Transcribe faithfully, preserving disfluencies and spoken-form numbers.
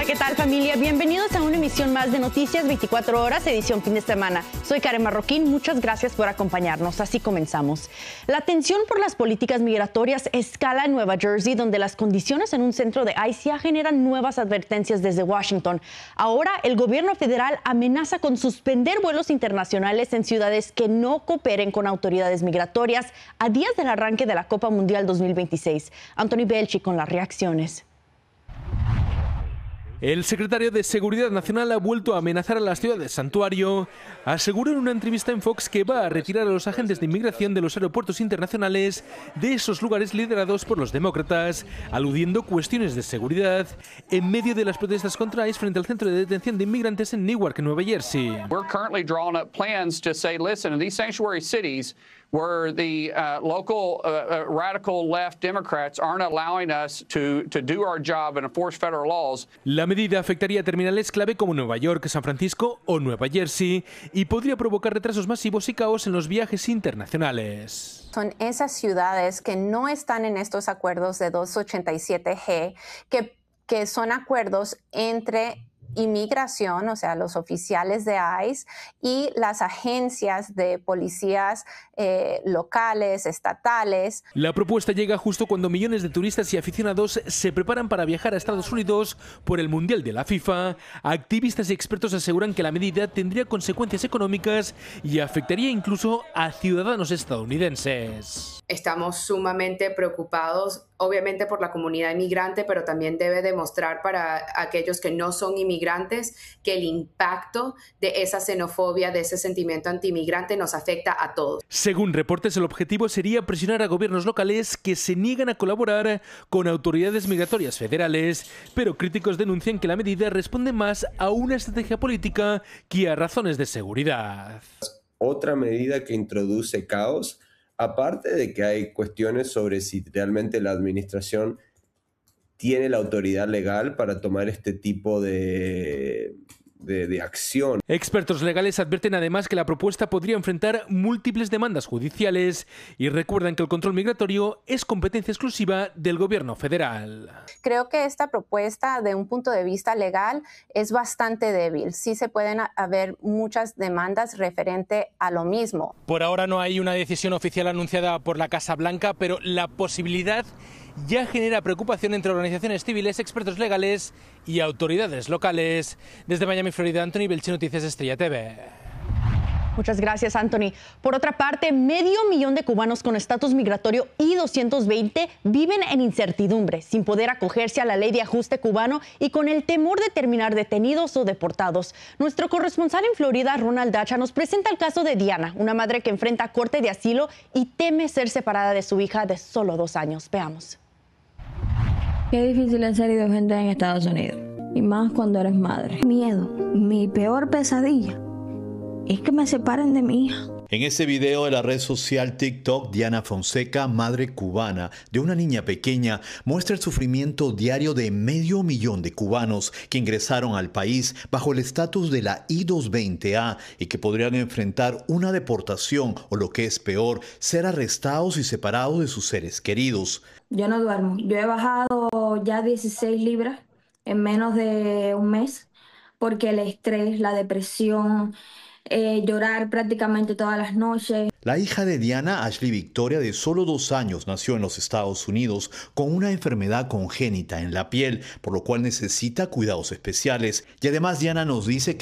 Hola, ¿qué tal, familia? Bienvenidos a una emisión más de Noticias veinticuatro horas, edición fin de semana. Soy Karen Marroquín, muchas gracias por acompañarnos. Así comenzamos. La tensión por las políticas migratorias escala en Nueva Jersey, donde las condiciones en un centro de ICE ya generan nuevas advertencias desde Washington. Ahora, el gobierno federal amenaza con suspender vuelos internacionales en ciudades que no cooperen con autoridades migratorias a días del arranque de la Copa Mundial dos mil veintiséis. Anthony Belchi con las reacciones. El secretario de Seguridad Nacional ha vuelto a amenazar a las ciudades santuario. Aseguró en una entrevista en Fox que va a retirar a los agentes de inmigración de los aeropuertos internacionales de esos lugares liderados por los demócratas, aludiendo cuestiones de seguridad en medio de las protestas contra ICE frente al centro de detención de inmigrantes en Newark, Nueva Jersey. We're currently drawing up plans to say, listen, in these sanctuary cities where the uh, local uh, uh, radical left Democrats aren't allowing us to, to do our job and enforce federal laws. La medida afectaría a terminales clave como Nueva York, San Francisco o Nueva Jersey y podría provocar retrasos masivos y caos en los viajes internacionales. Son esas ciudades que no están en estos acuerdos de doscientos ochenta y siete G, que, que son acuerdos entre inmigración, o sea, los oficiales de ICE y las agencias de policías eh, locales, estatales. La propuesta llega justo cuando millones de turistas y aficionados se preparan para viajar a Estados Unidos por el Mundial de la FIFA. Activistas y expertos aseguran que la medida tendría consecuencias económicas y afectaría incluso a ciudadanos estadounidenses. Estamos sumamente preocupados, obviamente por la comunidad inmigrante, pero también debe demostrar para aquellos que no son inmigrantes que el impacto de esa xenofobia, de ese sentimiento antiinmigrante nos afecta a todos. Según reportes, el objetivo sería presionar a gobiernos locales que se niegan a colaborar con autoridades migratorias federales, pero críticos denuncian que la medida responde más a una estrategia política que a razones de seguridad. Otra medida que introduce caos, aparte de que hay cuestiones sobre si realmente la administración tiene la autoridad legal para tomar este tipo de, de, de acción. Expertos legales advierten además que la propuesta podría enfrentar múltiples demandas judiciales y recuerdan que el control migratorio es competencia exclusiva del gobierno federal. Creo que esta propuesta, de un punto de vista legal, es bastante débil. Sí se pueden haber muchas demandas referente a lo mismo. Por ahora no hay una decisión oficial anunciada por la Casa Blanca, pero la posibilidad ya genera preocupación entre organizaciones civiles, expertos legales y autoridades locales. Desde Miami, Florida, Anthony Belchi, Noticias Estrella T V. Muchas gracias, Anthony. Por otra parte, medio millón de cubanos con estatus migratorio I doscientos veinte viven en incertidumbre, sin poder acogerse a la ley de ajuste cubano y con el temor de terminar detenidos o deportados. Nuestro corresponsal en Florida, Ronald Dacha, nos presenta el caso de Diana, una madre que enfrenta corte de asilo y teme ser separada de su hija de solo dos años. Veamos. Qué difícil es ser indigente en Estados Unidos, y más cuando eres madre. Miedo, mi peor pesadilla es que me separen de mi hija. En ese video de la red social TikTok, Diana Fonseca, madre cubana de una niña pequeña, muestra el sufrimiento diario de medio millón de cubanos que ingresaron al país bajo el estatus de la I doscientos veinte A y que podrían enfrentar una deportación o, lo que es peor, ser arrestados y separados de sus seres queridos. Yo no duermo. Yo he bajado ya dieciséis libras en menos de un mes porque el estrés, la depresión, Eh, llorar prácticamente todas las noches. La hija de Diana, Ashley Victoria, de solo dos años, nació en los Estados Unidos con una enfermedad congénita en la piel, por lo cual necesita cuidados especiales. Y además Diana nos dice que